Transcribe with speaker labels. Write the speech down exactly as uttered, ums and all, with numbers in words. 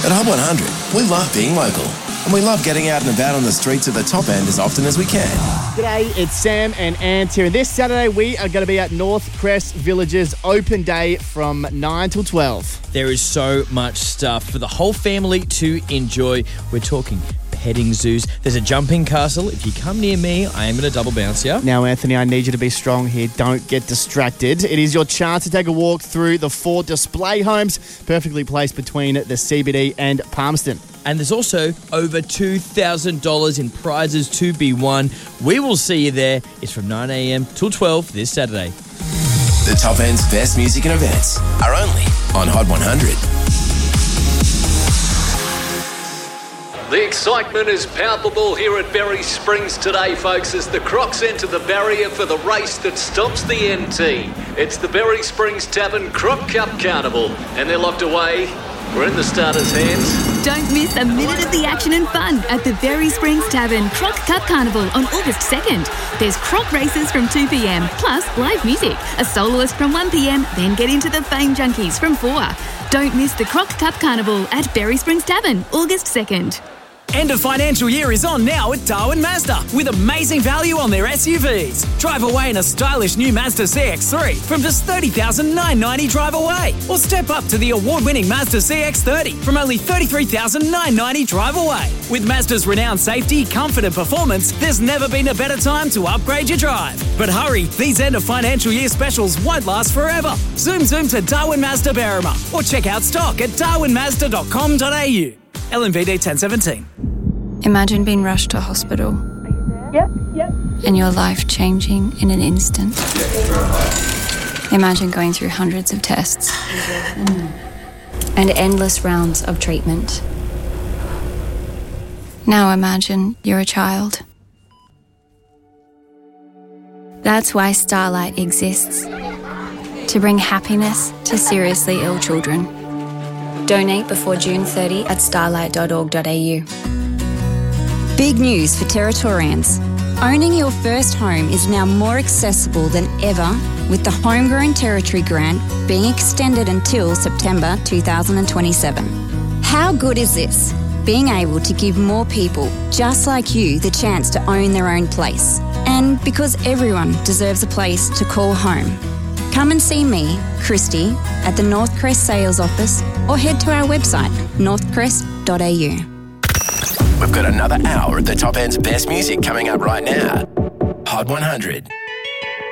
Speaker 1: At Hot one hundred, we love being local. And we love getting out and about on the streets of the top end as often as we can.
Speaker 2: G'day, it's Sam and Ant here. And this Saturday, we are going to be at North Crest Village's open day from nine till twelve.
Speaker 3: There is so much stuff for the whole family to enjoy. We're talking petting zoos. There's a jumping castle. If you come near me, I am going to double bounce you.
Speaker 2: Now, Anthony, I need you to be strong here. Don't get distracted. It is your chance to take a walk through the four display homes, perfectly placed between the C B D and Palmerston.
Speaker 3: And there's also over two thousand dollars in prizes to be won. We will see you there. It's from nine a.m. till twelve this Saturday.
Speaker 1: The Top End's best music and events are only on Hot one hundred.
Speaker 4: The excitement is palpable here at Berry Springs today, folks, as the Crocs enter the barrier for the race that stops the N T. It's the Berry Springs Tavern Croc Cup Carnival, and they're locked away. We're in the starters' hands.
Speaker 5: Don't miss a minute of the action and fun at the Berry Springs Tavern Croc Cup Carnival on August second. There's croc races from two p.m, plus live music, a soloist from one p.m, then get into the Fame Junkies from four. Don't miss the Croc Cup Carnival at Berry Springs Tavern, August second.
Speaker 6: End of financial year is on now at Darwin Mazda with amazing value on their S U Vs. Drive away in a stylish new Mazda C X three from just thirty thousand nine hundred ninety dollars drive away. Or step up to the award-winning Mazda C X thirty from only thirty-three thousand nine hundred ninety dollars drive away. With Mazda's renowned safety, comfort and performance, there's never been a better time to upgrade your drive. But hurry, these end of financial year specials won't last forever. Zoom zoom to Darwin Mazda Berrima or check out stock at darwin mazda dot com dot a u. L M V D ten seventeen.
Speaker 7: Imagine being rushed to hospital.
Speaker 8: Yep, yep.
Speaker 7: And your life changing in an instant. Imagine going through hundreds of tests and endless rounds of treatment. Now imagine you're a child. That's why Starlight exists. To bring happiness to seriously ill children. Donate before June thirtieth at starlight dot org dot a u.
Speaker 9: Big news for Territorians. Owning your first home is now more accessible than ever with the Homegrown Territory Grant being extended until September two thousand twenty-seven. How good is this? Being able to give more people just like you the chance to own their own place. And because everyone deserves a place to call home. Come and see me, Christy, at the North Crest Sales Office or head to our website, north crest dot a u.
Speaker 1: We've got another hour of the Top End's best music coming up right now. Hot one hundred.